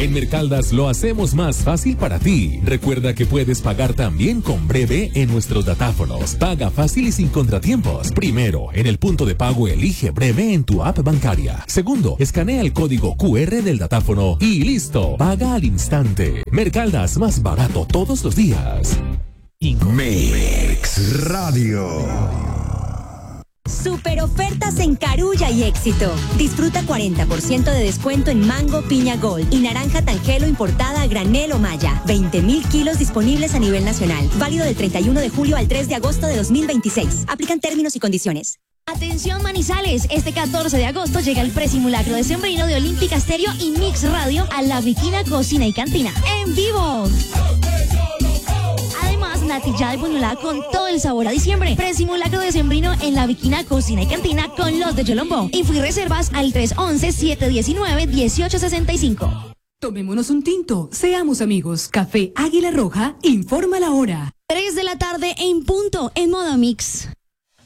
En Mercaldas lo hacemos más fácil para ti. Recuerda que puedes pagar también con Breve en nuestros datáfonos. Paga fácil y sin contratiempos. Primero, en el punto de pago elige Breve en tu app bancaria. Segundo, escanea el código QR del datáfono y listo. Paga al instante. Mercaldas, más barato todos los días. Mix Radio. Super ofertas en Carulla y Éxito. Disfruta 40% de descuento en mango piña gold y naranja tangelo importada a granel o malla. 20.000 kilos disponibles a nivel nacional. Válido del 31 de julio al 3 de agosto de 2026. Aplican términos y condiciones. Atención Manizales, este 14 de agosto llega el presimulacro decembrino de Olímpica Stereo y Mix Radio a La Viquina Cocina y Cantina. ¡En vivo! Además, natilla de puñolada con todo el sabor a diciembre. Presimulacro decembrino en La Viquina Cocina y Cantina con los de Yolombó. Info y reservas al 311-719-1865. Tomémonos un tinto, seamos amigos. Café Águila Roja informa la hora. 3 de la tarde en punto en Moda Mix.